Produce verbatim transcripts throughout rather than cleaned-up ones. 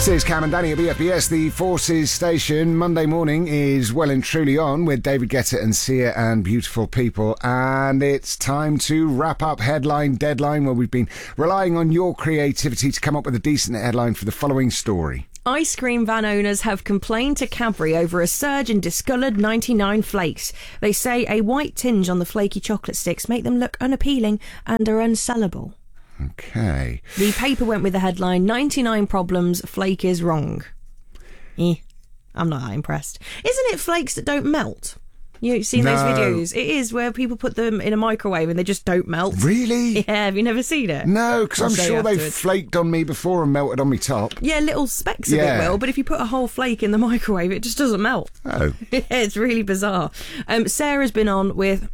This is Cam and Danny at B F B S, the Forces station. Monday morning is well and truly on with David Guetta and Sia and Beautiful People. And it's time to wrap up Headline Deadline, where we've been relying on your creativity to come up with a decent headline for the following story. Ice cream van owners have complained to Cadbury over a surge in discoloured ninety-nine flakes. They say a white tinge on the flaky chocolate sticks make them look unappealing and are unsellable. Okay. The paper went with the headline, ninety-nine problems, flake is wrong. Eh, I'm not that impressed. Isn't it flakes that don't melt? You've seen No. those videos? It is, where people put them in a microwave and they just don't melt. Really? Yeah, have you never seen it? No, because I'll I'm show you sure they've afterwards. flaked on me before and melted on me top. Yeah, little specks of Yeah. it will, but if you put a whole flake in the microwave, it just doesn't melt. Oh. Yeah, it's really bizarre. Um, Sarah's been on with,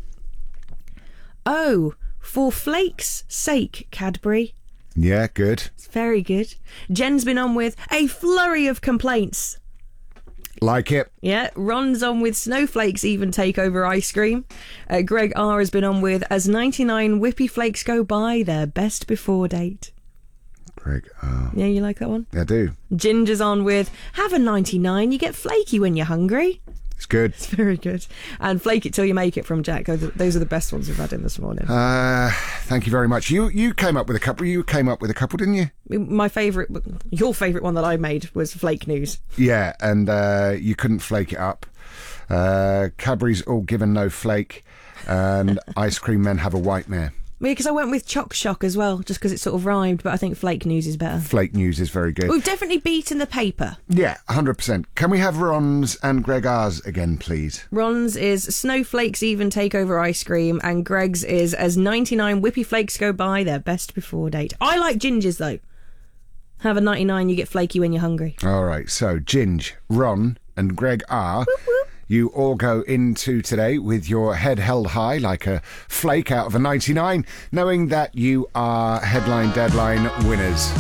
oh, for flake's sake, Cadbury. Yeah, good. It's very good. Jen's been on with a flurry of complaints. Like it. Yeah, Ron's on with snowflakes even take over ice cream. Uh, Greg R has been on with as ninety-nine whippy flakes go by their best before date. Greg, oh. Yeah, you like that one? I do. Ginger's on with have a ninety-nine, you get flaky when you're hungry. It's good. It's very good. And flake it till you make it from Jack. Those are the best ones we've had in this morning. Uh, thank you very much. You you came up with a couple. You came up with a couple, didn't you? My favourite, your favourite one that I made was flake news. Yeah, and uh, you couldn't flake it up. Uh, Cadbury's all given no flake, and ice cream men have a whitemare. Yeah, because I went with Choc Shock as well, just because it sort of rhymed, but I think flake news is better. Flake news is very good. We've definitely beaten the paper. Yeah, one hundred percent. Can we have Ron's and Greg R's again, please? Ron's is snowflakes even take over ice cream, and Greg's is as ninety-nine whippy flakes go by their best before date. I like Ginger's though. Have a ninety-nine, you get flaky when you're hungry. All right, so Ginge, Ron and Greg R. Whoop, whoop. You all go into today with your head held high like a flake out of a ninety-nine, knowing that you are Headline Deadline winners.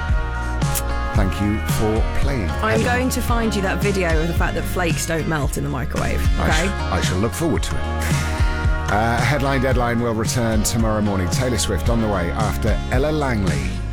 Thank you for playing. I'm going to find you that video of the fact that flakes don't melt in the microwave, I, okay? sh- I shall look forward to it. Uh, Headline Deadline will return tomorrow morning. Taylor Swift on the way after Ella Langley.